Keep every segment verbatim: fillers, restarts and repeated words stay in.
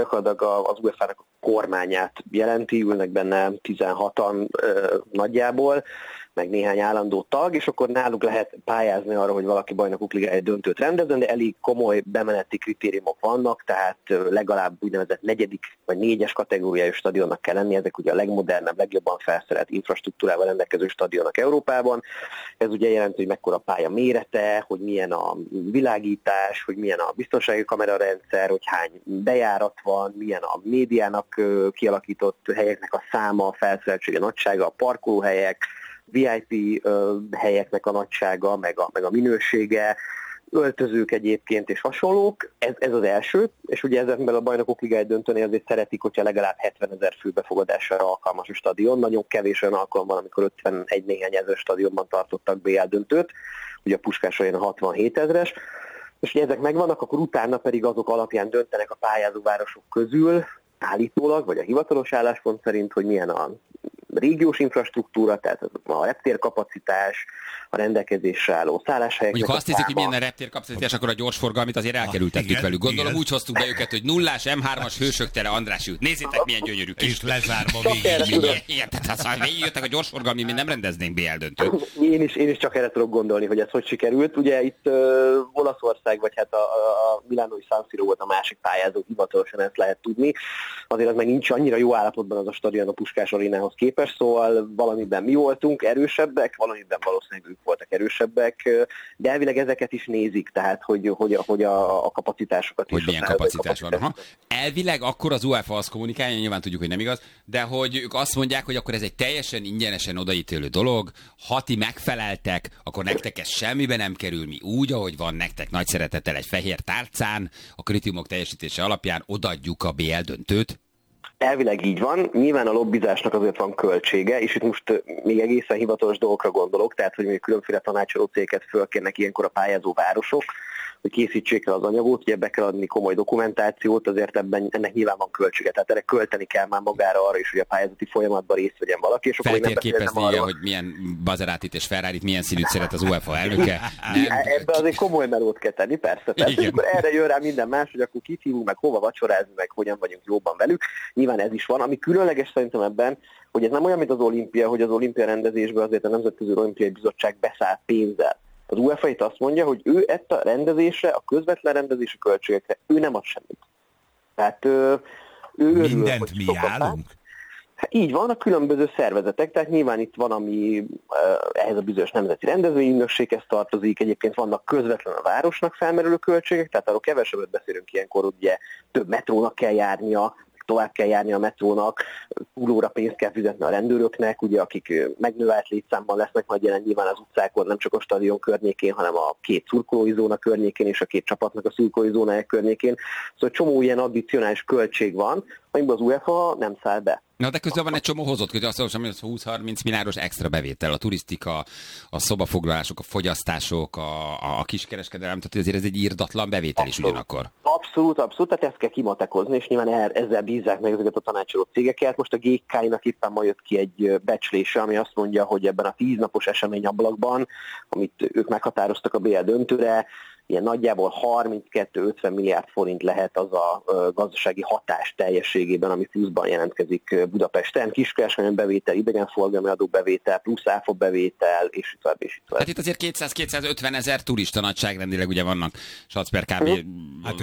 gyakorlatilag az u e fá-nak a kormányát jelenti, ülnek benne tizenhatan nagyjából, meg néhány állandó tag, és akkor náluk lehet pályázni arra, hogy valaki bajnokok ligája döntőt rendezzen, de elég komoly bemeneti kritériumok vannak, tehát legalább úgynevezett negyedik vagy négyes kategóriájú stadionnak kell lenni, ezek ugye a legmodernebb, legjobban felszerelt infrastruktúrával rendelkező stadionok Európában. Ez ugye jelenti, hogy mekkora a pálya mérete, hogy milyen a világítás, hogy milyen a biztonsági kamerarendszer, hogy hány bejárat van, milyen a médiának kialakított helyeknek a száma, a felszereltsége, nagysága, a parkolóhelyek, vé i pé uh, helyeknek a nagysága, meg a, meg a minősége, öltözők egyébként és hasonlók. Ez, ez az első, és ugye ezekben a bajnokok ligája döntőnél azért szeretik, hogyha legalább hetvenezer fő befogadására alkalmas a stadion. Nagyon kevés olyan alkalom van, amikor ötvenegy néhány ezer stadionban tartottak bé el döntőt, ugye a Puskás Aréna hatvanhét ezres, és ugye ezek megvannak, akkor utána pedig azok alapján döntenek a pályázó városok közül, állítólag, vagy a hivatalos álláspont szerint, hogy milyen a régiós infrastruktúra, tehát a reptérkapacitás, a rendelkezésre álló szálláshelyek. Mondjuk ha azt hiszik, hogy milyen a reptérkapacitás, akkor a gyorsforgalmit azért elkerültettük ah, velük. Gondolom igen. Úgy hoztuk be őket, hogy nullás em hármas hősök tere András út. Nézzétek, milyen gyönyörű kis. És lezárva végig. Igen, tehát ha végigjöttek a gyorsforgalmi, mi nem rendeznénk bé el döntőt. Én is, én is csak erre tudok gondolni, hogy ez hogy sikerült. Ugye itt uh, Olaszország, vagy hát a, a Milánói San Siro volt a másik pályázó, hivatalosan ezt lehet tudni. Azért az meg nincs annyira jó állapotban az a stadion a Puskás Arénához képest, szóval valamiben mi voltunk erősebbek, valamiben valószínűleg ők voltak erősebbek, de elvileg ezeket is nézik, tehát hogy, hogy, hogy a, a kapacitásokat hogy is. Hogy milyen kapacitás van. Aha. Elvileg akkor az UEFA azt kommunikálja, nyilván tudjuk, hogy nem igaz, de hogy ők azt mondják, hogy akkor ez egy teljesen ingyenesen odaítélő dolog, ha ti megfeleltek, akkor nektek ez semmibe nem kerül, mi úgy, ahogy van, nektek nagy szeretettel egy fehér tálcán, a kritériumok teljesítése alapján odaadjuk a bé el döntőt. Elvileg így van, nyilván a lobbizásnak azért van költsége, és itt most még egészen hivatalos dolgokra gondolok, tehát hogy még különféle tanácsoló cégeket fölkérnek ilyenkor a pályázó városok, hogy készítsék el az anyagot, ugye be kell adni komoly dokumentációt, azért ebben ennek nyilván van költsége, tehát erre költeni kell már magára arra is, hogy a pályázati folyamatban részt vegyen valaki. És feltérképezni, arra, hogy milyen Bazeratit és Ferrarit milyen színűt szeret az UEFA elnöke. Ebbe azért komoly melót kell tenni, persze. persze. Akkor erre jön rá minden más, hogy akkor kit hívunk, meg hova vacsorázni, meg hogyan vagyunk jóban velük. Nyilván ez is van, ami különleges szerintem ebben, hogy ez nem olyan, mint az olimpia, hogy az olimpia rendezésben azért a Nemzetközi Olimpiai Bizottság beszáll pénzzel. Az u e fá itt azt mondja, hogy ő ezt a rendezésre, a közvetlen rendezési költségekre, ő nem ad semmit. Tehát ő, ő mindent örül, mi állunk? Hát így van, a különböző szervezetek, tehát nyilván itt van, ami ehhez a bizonyos nemzeti rendezvényügynökséghez tartozik, egyébként vannak közvetlen a városnak felmerülő költségek, tehát arról kevesebbet beszélünk ilyenkor, ugye több metrónak kell járnia, tovább kell járni a metrónak, túlóra pénzt kell fizetni a rendőröknek, ugye, akik megnövelt létszámban lesznek majd jelen nyilván az utcákon, nem csak a stadion környékén, hanem a két szurkolói zóna környékén és a két csapatnak a szurkolói zónája környékén. Szóval csomó ilyen addicionális költség van, amiben az u e fá nem száll be. Na de közben van egy csomó hozott, hogy azt mondom, hogy az húsz-harminc milliárdos extra bevétel, a turisztika, a szobafoglalások, a fogyasztások, a, a kiskereskedelem, tehát azért ez egy írdatlan bevétel abszolút, is ugyanakkor. Abszolút, abszolút, tehát ezt kell kimatekozni, és nyilván ezzel bízzák meg ezeket a tanácsoló cégeket. Most a gé ká-nak éppen ma jött ki egy becslése, ami azt mondja, hogy ebben a tíznapos eseményablakban, amit ők meghatároztak a bé el döntőre, ilyen nagyjából harminckettő-ötven milliárd forint lehet az a gazdasági hatás teljességében, ami pluszban jelentkezik Budapesten. Kiskereskedelmi bevétel, idegenforgalmi adó bevétel, plusz áfa bevétel, és itt tovább, és itt tovább. Hát itt azért kétszáz-kétszázötven ezer turista nagyságrendileg ugye vannak Sacper kb. Hát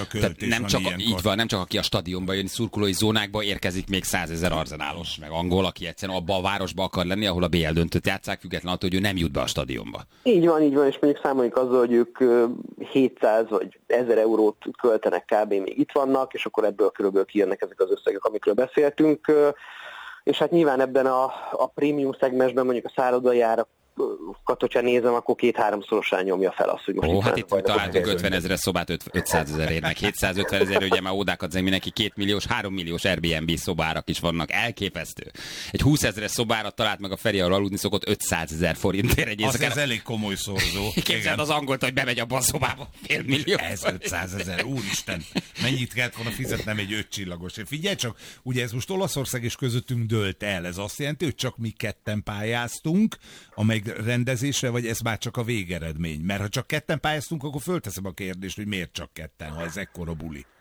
nem csak így van, nem csak aki a stadionba jön, szurkolói zónákba érkezik még százezer arzenálos, meg angol, aki egyszerűen abba a városba akar lenni, ahol a bé el döntőt játsszák, függetlenül attól, hogy ő nem jut be a stadionba. Így van, így van, és mondjuk számoljuk azzal, hogy ők hétszáz vagy ezer eurót költenek kb. Még itt vannak, és akkor ebből körülbelül kijönnek ezek az összegek, amikről beszéltünk. És hát nyilván ebben a, a prémium szegmensben mondjuk a szállodai árakat, hogyha nézem, akkor két-háromszorosán nyomja fel azt, hogy most... Ó, hát itt találtunk ötven ezeres szobát ötszáz ezerért, meg hétszázötven ezer, ugye már ódákat zeng mindenki két milliós, három milliós Airbnb szobárak is vannak, elképesztő. Egy húsz ezeres szobára talált meg a Feri, ahol aludni szokott ötszáz ezer forintért egy éjszakán. Az ez elég komoly szorzó. Képzeld az angolt, hogy bemegy abba a szobába, fél millió. Ez ötszáz ezer, úristen, mennyit kellett volna fizetnem egy öt csillagos. Figyelj csak, ugye ez most Olaszország és közöttünk dőlt el, ez azt jelenti, hogy csak mi ketten pályáztunk, amely rendezésre, vagy ez már csak a végeredmény? Mert ha csak ketten pályáztunk, akkor fölteszem a kérdést, hogy miért csak ketten, ha ez ekkora buli.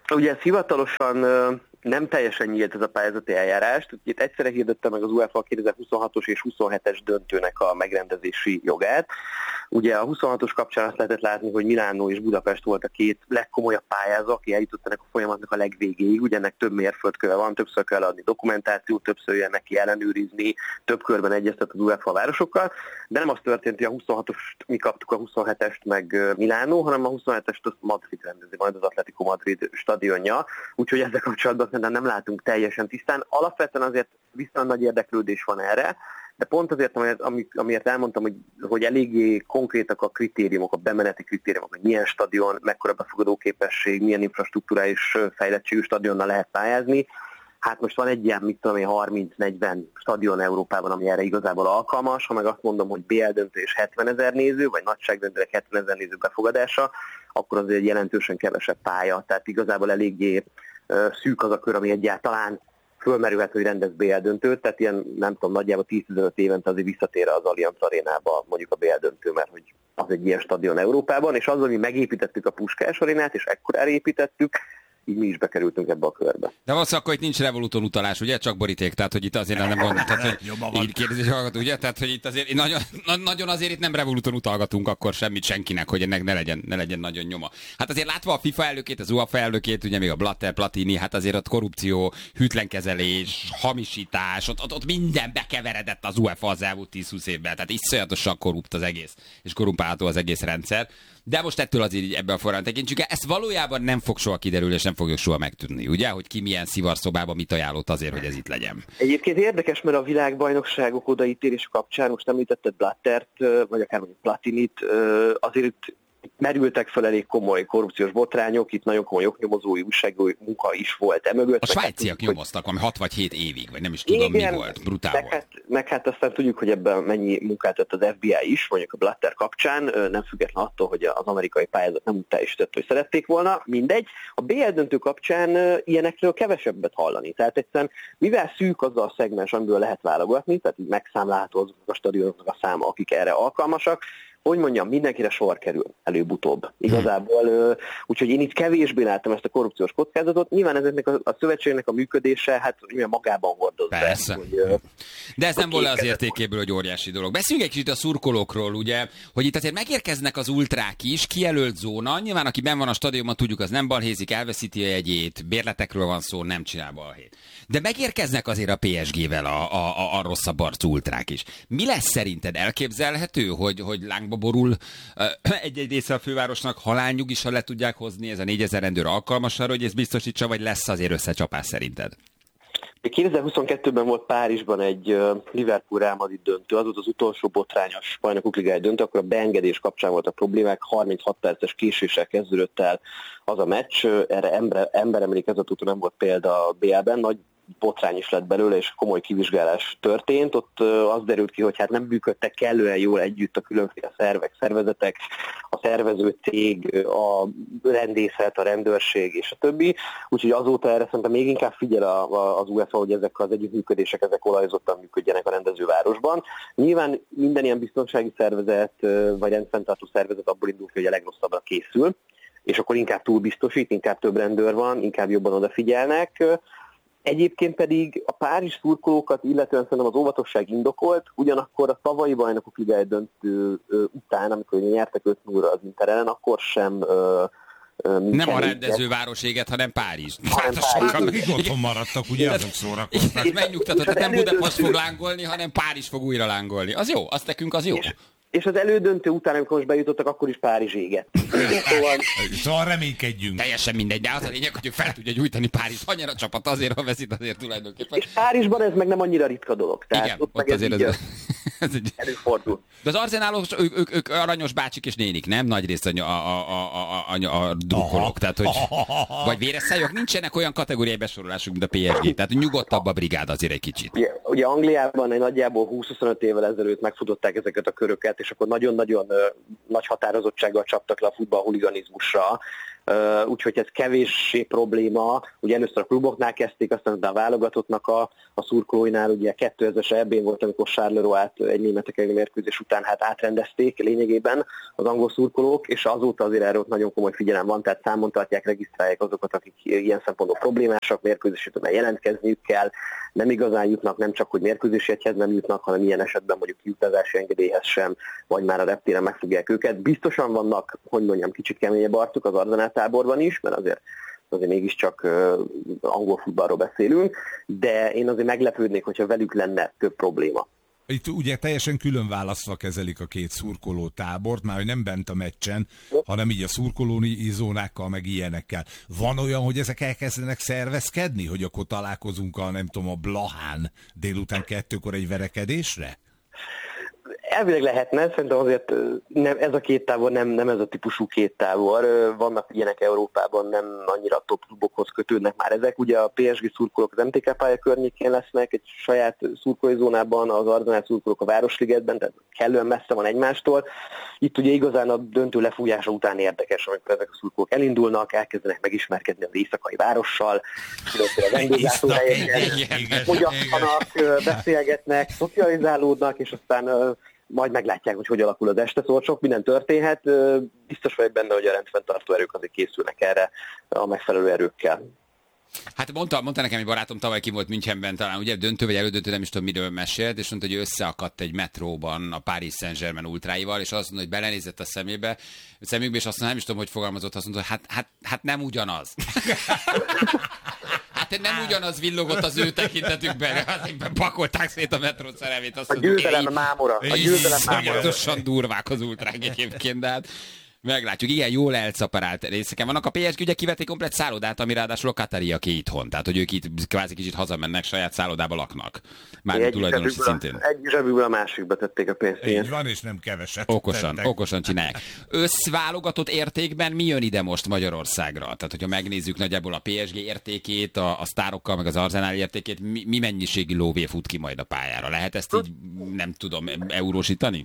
Ugye ez hivatalosan nem teljesen nyílt ez a pályázati eljárás. Itt egyszerre hirdette meg az UEFA a kétezer-huszonhatos és huszonhetes döntőnek a megrendezési jogát. Ugye a huszonhatos kapcsán azt lehetett látni, hogy Milánó és Budapest volt a két legkomolyabb pályázó, aki eljutott ennek a folyamatnak a legvégéig. Ugye ennek több mérföldköve van, többször kell adni dokumentációt, többször jön neki ellenőrizni, több körben egyeztet az UEFA városokkal. De nem az történt, hogy a huszonhatost mi kaptuk, a huszonhetest meg Milánó, hanem a huszonhetest azt Madrid rendezi, majd az Atletico Madrid stadionja. Úgyhogy ezzel kapcsolatban szerintem nem látunk teljesen tisztán. Alapvetően azért viszont nagy érdeklődés van erre, de pont azért, amiért, amiért elmondtam, hogy, hogy eléggé konkrétak a kritériumok, a bemeneti kritériumok, hogy milyen stadion, mekkora befogadó képesség, milyen infrastruktúrális fejlettségű stadionnal lehet pályázni. Hát most van egy ilyen, mit tudom én, harminc-negyven stadion Európában, ami erre igazából alkalmas, ha meg azt mondom, hogy bé el döntő és hetvenezer néző, vagy nagyságrendűleg hetvenezer néző befogadása, akkor azért jelentősen kevesebb pálya, tehát igazából eléggé szűk az a kör, ami egyáltalán fölmerülhet, hogy rendez bé el döntőt, tehát ilyen, nem tudom, nagyjából tíz-tizenöt évente azért visszatér az Allianz Arénába mondjuk a bé el döntő, mert hogy az egy ilyen stadion Európában, és azzal, hogy megépítettük a Puskás Arénát, és ekkor elépítettük, így mi is bekerültünk ebbe a körbe. De valószínűleg akkor itt nincs Revoluton utalás, ugye? Csak boríték, tehát hogy itt azért nem van, tehát, hogy így kérdezi, hogy hallgató, ugye? Tehát, hogy itt azért nagyon, nagyon azért itt nem Revoluton utalgatunk akkor semmit senkinek, hogy ennek ne legyen, ne legyen nagyon nyoma. Hát azért látva a FIFA elnökét, az UEFA elnökét, ugye még a Blatter, Platini, hát azért ott korrupció, hűtlenkezelés, hamisítás, ott, ott, ott minden bekeveredett az UEFA az elmúlt tíz-húsz évben, tehát iszonyatosan korrupt az egész, és korrumpálható az egész rendszer. De most ettől azért ebben a forrán tekintsük el. Ezt valójában nem fog soha kiderülni, és nem fogjuk soha megtudni, ugye? Hogy ki milyen szivarszobában mit ajánlott azért, hogy ez itt legyen. Egyébként érdekes, mert a világbajnokságok odaítélés kapcsán, most említetted Blattert, vagy akár mondjuk Platinit, azért itt merültek fel elég komoly korrupciós botrányok, itt nagyon komoly oknyomozói, újságírói munka is volt emögött. A svájciak nyomoztak, ami hat vagy hét évig, vagy nem is tudom, igen, mi volt, brutál meg volt. Hát, meg hát aztán tudjuk, hogy ebben mennyi munkát tett az ef bé i is, mondjuk a Blatter kapcsán, nem független attól, hogy az amerikai pályázat nem úgy teljesített, hogy szerették volna, mindegy. A bé el döntő kapcsán ilyenekről kevesebbet hallani. Tehát egyszerűen, mivel szűk az a szegmens, amiből lehet válogatni, tehát így megszámlálható azoknak a stadionoknak a száma, akik erre alkalmasak, hogy mondjam, mindenkire sor kerül előbb-utóbb. Igazából, úgyhogy én itt kevésbé láttam ezt a korrupciós kockázatot. Nyilván ezeknek a, a szövetségnek a működése, hát magában hordozza. Persze. Hogy, de ez nem volna az értékéből, hogy óriási dolog. Beszéljünk egy kicsit a szurkolókról, ugye, hogy itt azért megérkeznek az ultrák is, kijelölt zóna. Nyilván, aki benn van a stadionban, tudjuk, az nem balhézik, elveszíti a jegyét, bérletekről van szó, nem csinál balhét. De megérkeznek azért a pé es gével a, a, a, a rosszabb arcú ultrák is. Mi lesz szerinted? Elképzelhető, hogy, hogy lángba borul egy-egy része a fővárosnak, halálnyug is, ha le tudják hozni, ez a négyezer rendőr alkalmas arra, hogy ez biztosítsa, vagy lesz azért összecsapás szerinted? kétezer-huszonkettőben volt Párizsban egy Liverpool-Real Madrid döntő, az volt az utolsó botrányos bajnokok ligája döntő, akkor a beengedés kapcsán voltak problémák, harminchat perces késéssel kezdődött el az a meccs, erre ember, emberemlékezet után nem volt példa a bé el-ben, nagy botrány is lett belőle, és komoly kivizsgálás történt. Ott az derült ki, hogy hát nem működtek kellően jól együtt a különféle szervek, szervezetek, a szervező cég, a rendészet, a rendőrség és a többi. Úgyhogy azóta erre szerintem még inkább figyel az UEFA, hogy ezek az együttműködések, ezek olajozottan működjenek a rendezővárosban. Nyilván minden ilyen biztonsági szervezet, vagy rendfenntartó szervezet abból indul ki, hogy a legrosszabbra készül, és akkor inkább túlbiztosít, inkább több rendőr van, inkább jobban odafigyelnek. Egyébként pedig a párizs szurkolókat illetően szerintem az óvatosság indokolt, ugyanakkor a tavalyi bajnokok ligája döntő után, amikor nyertek öt nullra az Inter ellen, akkor sem... Nem a rendezőváros éget, hanem Párizs. Hát sokan akik otthon maradtak, ugye azok szórakoztak. Megnyugtatott, hogy nem Budapest fog lángolni, hanem Párizs fog újra lángolni. Az jó, az nekünk az jó. És, és az elődöntő után, amikor most bejutottak, akkor is Párizs éget. Szóval, szóval reménykedjünk. Teljesen mindegy, de az a lényeg, hogy fel tudja gyújtani Párizs. Annyira csapat azért, ha veszít azért tulajdonképpen. És Párizsban ez meg nem annyira ritka dolog. Tehát igen, ott, ott azért ez, ez egy... előfordul. De az arzenálok, ők, ők, ők aranyos bácsik és nénik, nem? Nagyrészt a, a, a, a, a, a drukkolók. Tehát, hogy, vagy véres szájok. Nincsenek olyan kategóriai besorolásuk, mint a pé es gé. Tehát nyugodtabb a brigád azért egy kicsit. Ugye, ugye Angliában egy nagyjából húsz-huszonöt évvel ezelőtt megfutották ezeket a köröket, és akkor nagyon-nagyon uh, nagy határozottsággal csaptak le a futballhuliganizmusra. Uh, úgyhogy ez kevéssé probléma. Ugye először a kluboknál kezdték, aztán a válogatottnak a, a szurkolóinál, ugye kétezres é bén volt, amikor Charleroi-t egy németek elleni mérkőzés után hát átrendezték lényegében az angol szurkolók, és azóta azért erről nagyon komoly figyelem van, tehát számon tartják, regisztrálják azokat, akik ilyen szempontból problémásak, mérkőzés után jelentkezniük kell, nem igazán jutnak, nem csak, hogy mérkőzési egyhez nem jutnak, hanem ilyen esetben mondjuk utazási engedélyhez sem, vagy már a reptéren megfogják őket. Biztosan vannak, hogy mondjam, kicsit keményebb arcuk az Arzenál táborban is, mert azért, azért mégiscsak uh, angol futballról beszélünk, de én azért meglepődnék, hogyha velük lenne több probléma. Itt ugye teljesen külön választva kezelik a két szurkoló tábort, már hogy nem bent a meccsen, hanem így a szurkolói zónákkal, meg ilyenekkel. Van olyan, hogy ezek elkezdenek szervezkedni, hogy akkor találkozunk a, nem tudom, a Blahán délután kettőkor egy verekedésre? Elvileg lehetne, szerintem azért nem, ez a két tábor nem, nem ez a típusú két tábor. Vannak ilyenek Európában, nem annyira top klubokhoz kötődnek már ezek. Ugye a pé es gé szurkolók az em té ká pálya környékén lesznek, egy saját szurkolói zónában, az Arzenál szurkolók a Városligetben, tehát kellően messze van egymástól. Itt ugye igazán a döntő lefújása után érdekes, amikor ezek a szurkolók elindulnak, elkezdenek megismerkedni az éjszakai várossal, különböző vendéglátóhelyeken, fogyasszanak, beszélgetnek, szocializálódnak, és aztán majd meglátják, hogy hogy alakul az este, szóval sok minden történhet. Biztos vagyok benne, hogy a rendfenntartó erők azért készülnek erre a megfelelő erőkkel. Hát mondta, mondta nekem egy barátom, tavaly ki volt Münchenben, talán ugye döntő vagy elődöntő, nem is tudom miről mesélt, és mondta, hogy összeakadt egy metróban a Paris Saint-Germain ultráival, és azt mondta, hogy belenézett a szemébe, a szemükbe, és azt mondta, nem is tudom, hogy fogalmazott, azt mondta, hogy hát, hát, hát nem ugyanaz. Hát nem ugyanaz villogott az ő tekintetükben, azért pakolták szét a metró szerelmét. A győzelem mámora. A győzelem mámora. Iszonyatosan durvák az ultrák egyébként, de hát meglátjuk. Igen, jól elszaparált részeken vannak. A pé es gé ugye kivett egy komplet szállodát, ami ráadásul a katariaké itthon. Tehát, hogy ők itt kvázi kicsit hazamennek, saját szállodába laknak. Mármint tulajdonosi szintén. Egy zsebükből a másikba tették a pénzt. Így van, és nem keveset. Okosan, tettek. okosan csinálják. Összválogatott értékben mi jön ide most Magyarországra? Tehát, hogyha megnézzük nagyjából a pé es gé értékét, a, a sztárokkal, meg az Arzenál értékét, mi, mi mennyiségi lóvé fut ki majd a pályára? Lehet ezt így, nem tudom, eurósítani?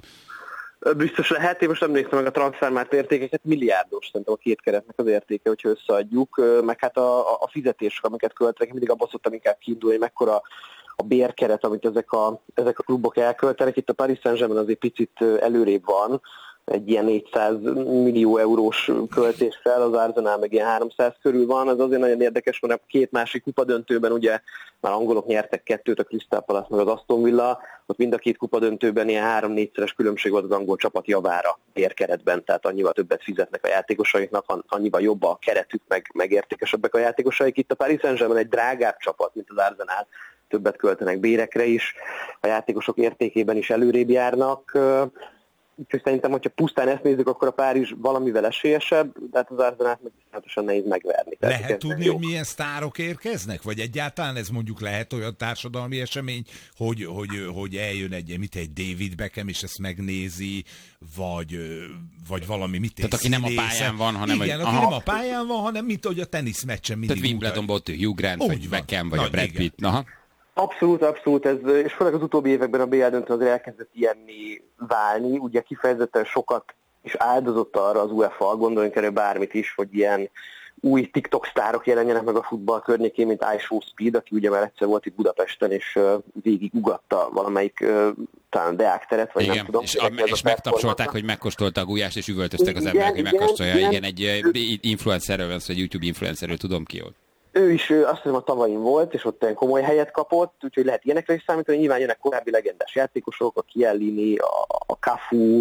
Biztos lehet, én most nem néztem meg a transfermárt értékeket, milliárdos szerintem a két keretnek az értéke, hogyha összeadjuk, meg hát a, a fizetések, amiket költenek, mindig abban szoktam inkább kiindulni, hogy mekkora a bérkeret, amit ezek a, ezek a klubok elköltenek. Itt a Paris Saint-Germain azért picit előrébb van, egy ilyen négyszáz millió eurós költéssel, az Arzenál meg ilyen háromszáz körül van, az azért nagyon érdekes, mert a két másik kupadöntőben ugye már angolok nyertek kettőt, a Crystal Palace meg az Aston Villa, ott mind a két kupadöntőben ilyen három-négyszeres különbség volt az angol csapat javára bérkeretben, tehát annyival többet fizetnek a játékosaiknak, annyival jobb a keretük, meg, meg értékesebbek a játékosaik. Itt a Paris Saint-Germain egy drágább csapat, mint az Arzenál, többet költenek bérekre is, a játékosok értékében is előrébb járnak. Úgyhogy szerintem, hogyha pusztán ezt nézzük, akkor a Párizs valamivel esélyesebb, de hát az Arzenát meg iszonyatosan nehéz megverni. Tehát lehet tudni, hogy milyen sztárok érkeznek? Vagy egyáltalán ez mondjuk lehet olyan társadalmi esemény, hogy, hogy, hogy eljön egy, mit egy David Beckham, és ezt megnézi, vagy, vagy valami, mit Tehát aki nem a pályán van, hanem... Igen, hogy, aki aha. nem a pályán van, hanem mint ahogy a teniszmeccsen mindig. Tehát Wimbledonban ott Hugh Grant, úgy vagy van. Beckham, vagy Na, a Brad Pitt. Aha. Abszolút, abszolút, ez, és főleg az utóbbi években a bé el döntő azért elkezdett ilyenni válni, ugye kifejezetten sokat is áldozott arra az u ef á, gondoljunk erre bármit is, hogy ilyen új TikTok sztárok jelenjenek meg a futball környékén, mint iShow Speed, aki ugye már egyszer volt itt Budapesten, és uh, végig ugatta valamelyik uh, talán Deák teret, vagy igen, nem tudom. És, a, és megtapsolták, hogy megkóstolta a gulyást, és üvöltöztek az emberek, hogy megkóstolja. Igen, igen, egy influencerről van szó, egy YouTube influencerről, tudom ki volt. Ő is azt hiszem a tavain volt, és ott olyan komoly helyet kapott, úgyhogy lehet ilyenekre is számítani. Nyilván jönnek korábbi legendás játékosok, a Chiellini, a, a Cafu,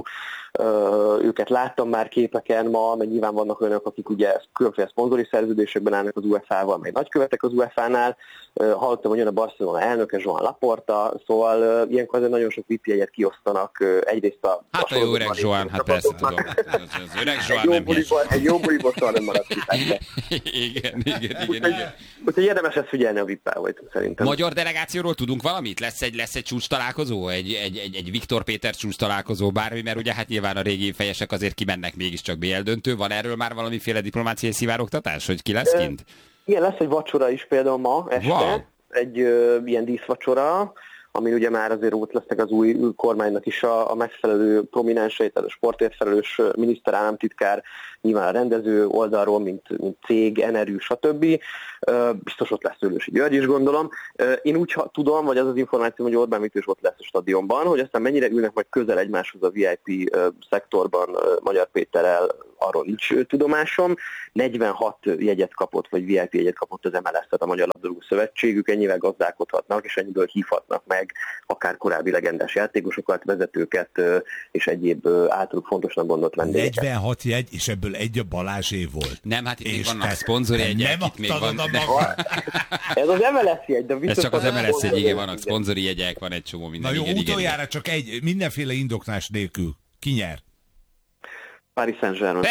őket láttam már képeken ma, meg nyilván vannak olyanok, akik ugye különféle szponzori szerződésekben állnak az u ef á-val, meg nagykövetek az u ef á-nál. Hallottam, hogy jön a Barcelona elnöke, Joan Laporta, szóval ilyenkor azért nagyon sok vé pé jegyet kiosztanak. Egyrészt a... Hát a jó öreg Joan, hát persze tudom. Az öreg Joan nem híres. Egy jó buliból soha nem maradt ki. Igen, igen, igen, igen. Úgyhogy érdemes ezt figyelni a vé pé vagy szerintem. Magyar delegációról tudunk valamit? Lesz egy, lesz egy csúcs találkozó? Egy, egy, egy, egy Viktor Péter csúcs találkozó, bármi, mert ugye hát nyilván a régi fejesek azért kimennek mégiscsak bé el döntő. Van erről már valamiféle diplomáciai szivárogtatás, hogy ki lesz kint? Igen, lesz egy vacsora is például ma este. Wow. Egy uh, ilyen díszvacsora, amin ugye már azért ott lesznek az új kormánynak is a, a megfelelő prominensei, tehát a sportért felelős miniszterállamtitkár, nyilván a rendező oldalról, mint, mint cég, Enerű, stb. Biztos ott lesz Őrlősi György is, gondolom. Én úgy tudom, vagy az az információ, hogy Orbán Viktor is ott lesz a stadionban, hogy aztán mennyire ülnek majd közel egymáshoz a vé i pé szektorban Magyar Péterrel, arról nincs tudomásom. negyvenhat jegyet kapott, vagy vé i pé jegyet kapott az em el es, tehát a Magyar Labdarúgó Szövetségük, ennyivel gazdálkodhatnak, és ennyiből hívhatnak meg akár korábbi legendás játékosokat, vezetőket, és egyéb általuk fontosnak gondolt vendégeket. negyvenhat jegy, és ebből egy a Balázsé volt. Nem, hát itt és még vannak szponzori jegyek, nem itt még van. De... Ez az em el es jegy, de ez csak az em el es jegy, igen, vannak szponzori jegyek, van egy csomó minden. Na jó, igen, utoljára igen. csak egy, mindenféle indoklás nélkül. Ki nyer? Paris Saint-Germain.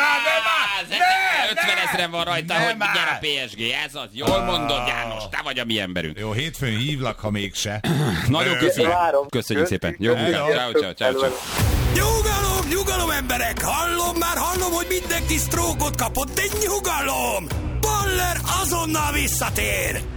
ötven ezeren van rajta, nem hogy nyer a áll. pé es gé. Ez az. Jól mondod, János, te vagy a mi emberünk. Jó, hétfőn hívlak, ha mégse. Nagyon köszönjük. Várom. Köszönjük szépen. Jó munkát. Ciao, ciao, ciao, ciao. Nyugalom, nyugalom emberek! Hallom, már hallom, hogy mindenki sztrókot kapott, de nyugalom! Baller azonnal visszatér!